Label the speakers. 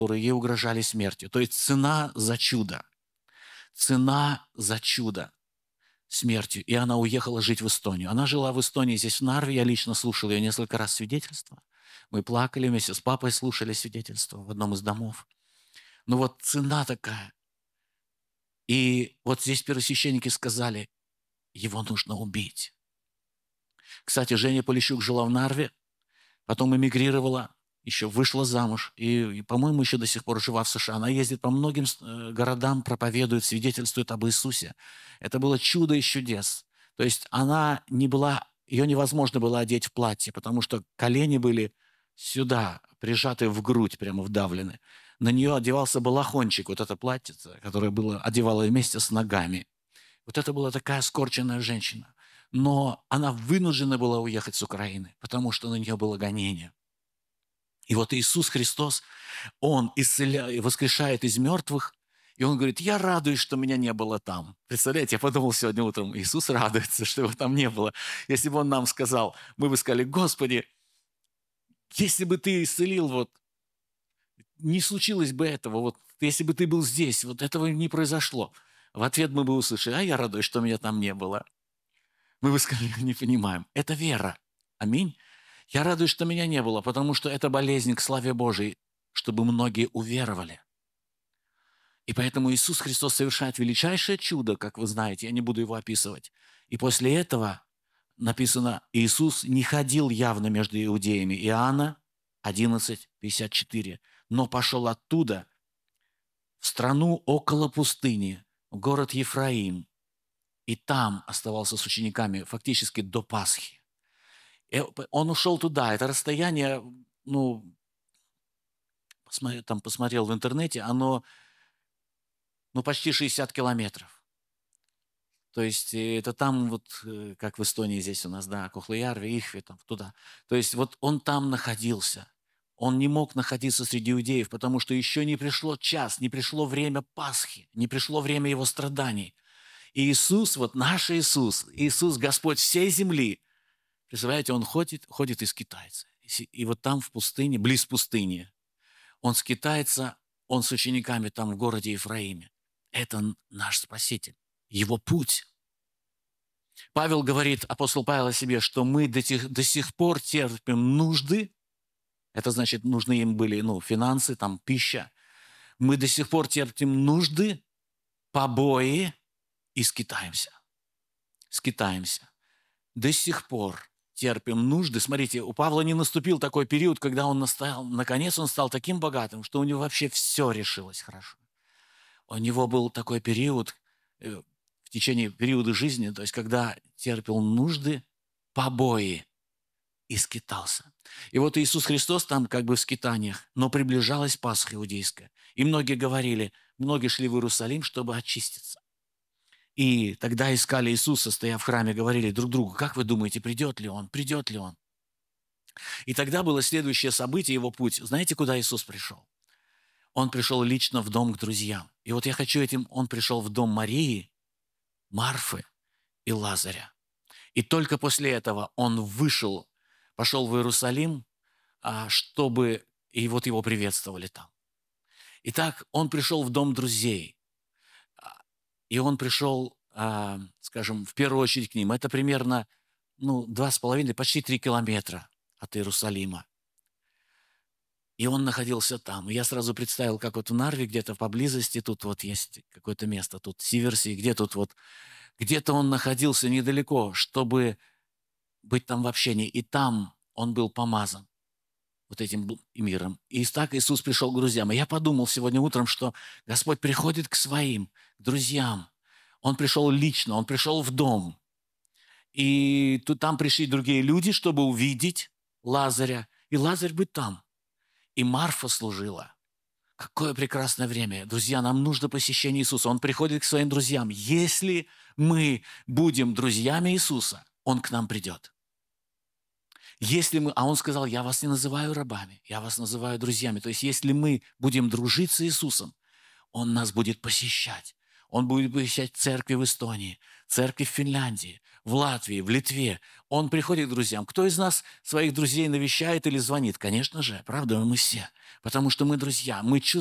Speaker 1: которые ей угрожали смертью. То есть цена за чудо. Цена за чудо смертью. И она уехала жить в Эстонию. Она жила в Эстонии, здесь в Нарве. Я лично слушал ее несколько раз свидетельства. Мы плакали вместе с папой, слушали свидетельства в одном из домов. Ну вот цена такая. И вот здесь первосвященники сказали, его нужно убить. Кстати, Женя Полищук жила в Нарве, потом эмигрировала, еще вышла замуж, и, по-моему, еще до сих пор жива в США. Она ездит по многим городам, проповедует, свидетельствует об Иисусе. Это было чудо из чудес. То есть она не была, ее невозможно было одеть в платье, потому что колени были сюда, прижаты в грудь, прямо вдавлены. На нее одевался балахончик, вот это платьице, которое было, одевало вместе с ногами. Вот это была такая скорченная женщина. Но она вынуждена была уехать с Украины, потому что на нее было гонение. И вот Иисус Христос, Он исцеляет, воскрешает из мертвых, и Он говорит, я радуюсь, что меня не было там. Представляете, я подумал сегодня утром, Иисус радуется, что его там не было. Если бы Он нам сказал, мы бы сказали, Господи, если бы Ты исцелил, вот, не случилось бы этого, вот, если бы Ты был здесь, вот этого не произошло. В ответ мы бы услышали, а я радуюсь, что меня там не было. Мы бы сказали, не понимаем. Это вера. Аминь. Я радуюсь, что меня не было, потому что это болезнь к славе Божией, чтобы многие уверовали. И поэтому Иисус Христос совершает величайшее чудо, как вы знаете, я не буду его описывать. И после этого написано, Иисус не ходил явно между иудеями. Иоанна 11:54. Но пошел оттуда в страну около пустыни, в город Ефраим, и там оставался с учениками фактически до Пасхи. И он ушел туда. Это расстояние, ну, посмотрел в интернете, оно почти 60 километров. То есть это там вот, как в Эстонии здесь у нас, да, Кохлоярви, Ихви, там, туда. То есть вот он там находился. Он не мог находиться среди иудеев, потому что еще не пришло час, не пришло время Пасхи, не пришло время его страданий. И Иисус, вот наш Иисус, Иисус Господь всей земли, представляете, Он ходит и скитается. И вот там в пустыне, близ пустыни, Он скитается, Он с учениками там в городе Ефраиме. Это наш Спаситель, Его путь. Павел говорит, апостол Павел о себе, что мы до сих пор терпим нужды. Это значит, нужны им были финансы, там, пища. Мы до сих пор терпим нужды, побои и скитаемся. Скитаемся. До сих пор терпим нужды. Смотрите, у Павла не наступил такой период, когда наконец он стал таким богатым, что у него вообще все решилось хорошо. У него был такой период, в течение периода жизни, то есть когда терпел нужды, побои и скитался. И вот Иисус Христос там как бы в скитаниях, но приближалась Пасха иудейская. И многие шли в Иерусалим, чтобы очиститься. И тогда искали Иисуса, стоя в храме, говорили друг другу, как вы думаете, придет ли Он, придет ли Он? И тогда было следующее событие, его путь. Знаете, куда Иисус пришел? Он пришел лично в дом к друзьям. И вот я хочу он пришел в дом Марии, Марфы и Лазаря. И только после этого он пошел в Иерусалим, чтобы и вот его приветствовали там. Итак, он пришел в дом друзей. И он пришел, скажем, в первую очередь к ним. Это примерно 2,5, почти 3 километра от Иерусалима. И он находился там. И я сразу представил, как вот в Нарве где-то поблизости, тут вот есть какое-то место, тут Сиверси, где-то он находился недалеко, чтобы быть там в общении. И там он был помазан вот этим миром. И так Иисус пришел к друзьям. И я подумал сегодня утром, что Господь приходит к своим, к друзьям. Он пришел лично, Он пришел в дом. И там пришли другие люди, чтобы увидеть Лазаря. И Лазарь быть там. И Марфа служила. Какое прекрасное время. Друзья, нам нужно посещение Иисуса. Он приходит к своим друзьям. Если мы будем друзьями Иисуса, Он к нам придет. А Он сказал, я вас не называю рабами, я вас называю друзьями. То есть, если мы будем дружить с Иисусом, Он нас будет посещать. Он будет посещать церкви в Эстонии, церкви в Финляндии. в Латвии, в Литве. Он приходит к друзьям. Кто из нас своих друзей навещает или звонит? Конечно же, правда, мы все. Потому что мы друзья, мы чувствуем